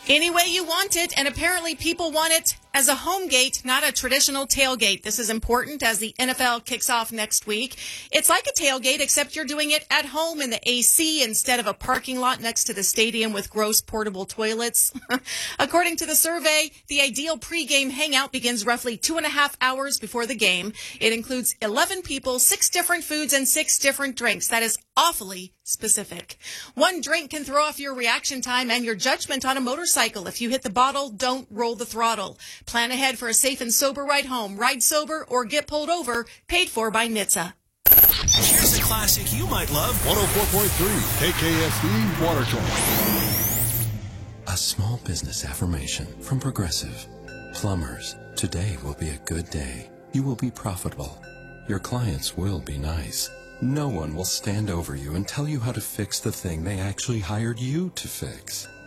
Any way you want it, and apparently people want it as a home gate, not a traditional tailgate. This is important as the NFL kicks off next week. It's like a tailgate, except you're doing it at home in the AC instead of a parking lot next to the stadium with gross portable toilets. According to the survey, the ideal pregame hangout begins roughly 2.5 hours before the game. It includes 11 people, 6 different foods, and 6 different drinks. That is awfully specific. One drink can throw off your reaction time and your judgment on a motorcycle. If you hit the bottle, don't roll the throttle. Plan ahead for a safe and sober ride home. Ride sober or get pulled over. Paid for by NHTSA. Here's a classic you might love. 104.3 KKSD Watertown. A small business affirmation from Progressive. Plumbers, today will be a good day. You will be profitable. Your clients will be nice. No one will stand over you and tell you how to fix the thing they actually hired you to fix.